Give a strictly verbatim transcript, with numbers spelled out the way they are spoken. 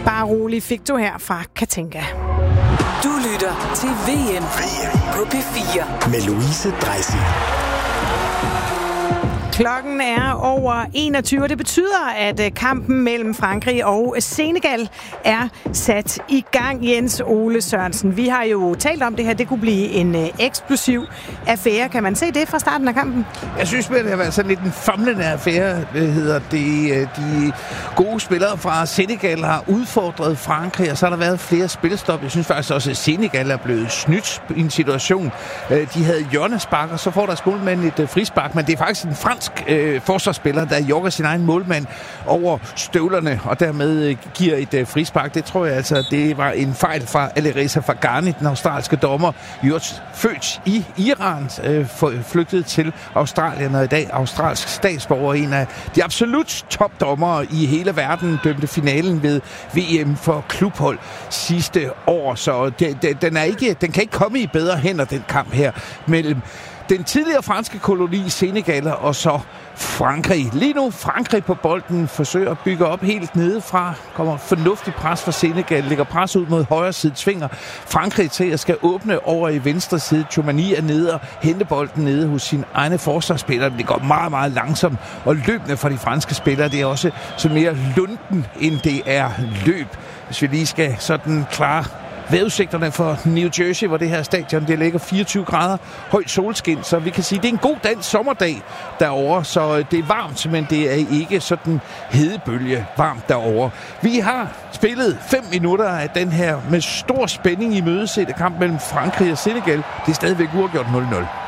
Bare rolig fik du her fra Katinka. Du lytter til V M på P fire med Louise Dreisig. Klokken er over enogtyve, og det betyder, at kampen mellem Frankrig og Senegal er sat i gang. Jens Ole Sørensen, vi har jo talt om det her. Det kunne blive en eksplosiv affære. Kan man se det fra starten af kampen? Jeg synes, at det har været sådan lidt en famlende affære. Det hedder det. De gode spillere fra Senegal har udfordret Frankrig, og så har der været flere spilstop. Jeg synes faktisk også, at Senegal er blevet snydt i en situation. De havde hjørnespark, og så får deres målmand et frispark, men det er faktisk en fransk Øh, forsvarsspiller, der jogger sin egen målmand over støvlerne, og dermed øh, giver et øh, frispark. Det tror jeg altså, det var en fejl fra Alireza Fagani, den australske dommer, just født i Iran, øh, flygtet til Australien, og i dag australsk statsborger, en af de absolut topdommere i hele verden, dømte finalen ved V M for klubhold sidste år, så det, det, den, er ikke, den kan ikke komme i bedre hænder, den kamp her mellem den tidligere franske koloni Senegal og så Frankrig. Lige nu Frankrig på bolden forsøger at bygge op helt nedefra. Kommer fornuftig pres fra Senegal. Lægger pres ud mod højre side. Tvinger Frankrig til at skal åbne over i venstre side. Tchouameni er nede og hente bolden nede hos sin egne forsvarsspillere. Det går meget, meget langsomt og løbende for de franske spillere. Det er også så mere lunden, end det er løb. Hvis vi lige skal sådan klare vejrudsigterne for New Jersey, hvor det her stadion det ligger fireogtyve grader, højt solskin, så vi kan sige, at det er en god dansk sommerdag derovre, så det er varmt, men det er ikke sådan hedebølge varmt derovre. Vi har spillet fem minutter af den her med stor spænding i mødesætte kamp mellem Frankrig og Senegal. Det er stadigvæk uafgjort nul nul.